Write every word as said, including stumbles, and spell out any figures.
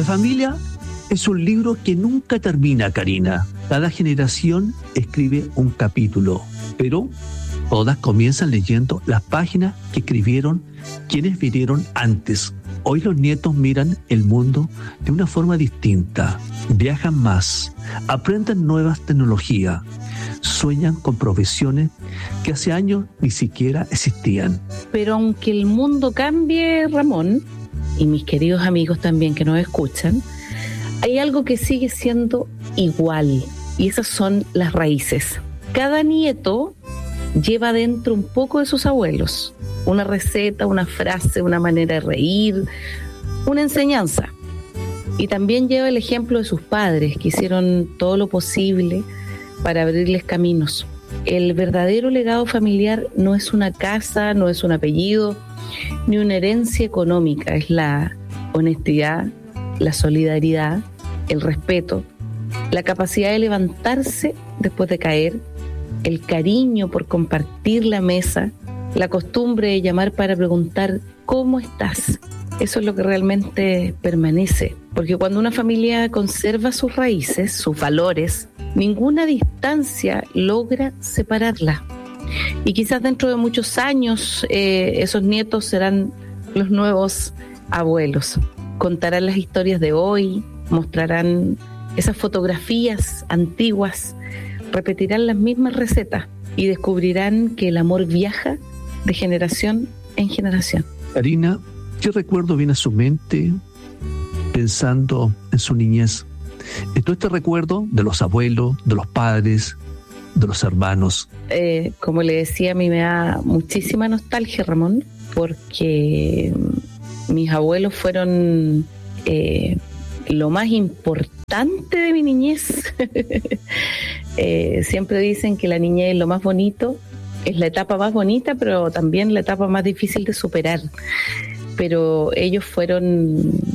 familia es un libro que nunca termina, Karina. Cada generación escribe un capítulo, pero todas comienzan leyendo las páginas que escribieron quienes vinieron antes. Hoy los nietos miran el mundo de una forma distinta, viajan más, aprenden nuevas tecnologías, sueñan con profesiones que hace años ni siquiera existían. Pero aunque el mundo cambie, Ramón, y mis queridos amigos también que nos escuchan, hay algo que sigue siendo igual, y esas son las raíces. Cada nieto lleva dentro un poco de sus abuelos, una receta, una frase, una manera de reír, una enseñanza. Y también lleva el ejemplo de sus padres, que hicieron todo lo posible para abrirles caminos. El verdadero legado familiar no es una casa, no es un apellido, ni una herencia económica, es la honestidad, la solidaridad, el respeto, la capacidad de levantarse después de caer, el cariño por compartir la mesa, la costumbre de llamar para preguntar ¿cómo estás? Eso es lo que realmente permanece, porque cuando una familia conserva sus raíces, sus valores, ninguna distancia logra separarla. Y quizás dentro de muchos años eh, esos nietos serán los nuevos abuelos. Contarán las historias de hoy, mostrarán esas fotografías antiguas, repetirán las mismas recetas y descubrirán que el amor viaja de generación en generación. Karina, ¿qué recuerdo viene a su mente pensando en su niñez? En todo este recuerdo de los abuelos, de los padres, de los hermanos. Eh, como le decía, a mí me da muchísima nostalgia, Ramón, porque mis abuelos fueron eh, lo más importante de mi niñez. eh, siempre dicen que la niñez es lo más bonito, es la etapa más bonita, pero también la etapa más difícil de superar. Pero ellos fueron